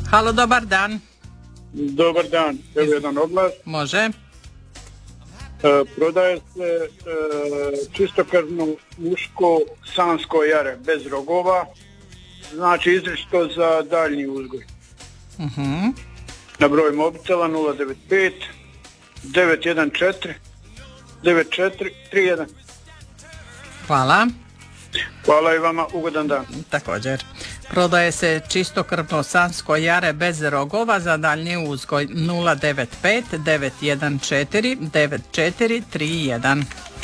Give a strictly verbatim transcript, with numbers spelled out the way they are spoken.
Halo, dobar dan. Dobar dan, evo jedan oglas. Može. E, prodaje se e, čistokrvno muško sansko jare bez rogova, znači izričito za daljnji uzgoj. Uh-huh. Na broj mobitela nula devet pet devet jedan četiri devet četiri tri jedan. Hvala. Hvala i vama, ugodan dan. Također. Prodaje se čistokrvno sansko jare bez rogova za daljnji uzgoj nula devet pet devet jedan četiri devet četiri tri jedan.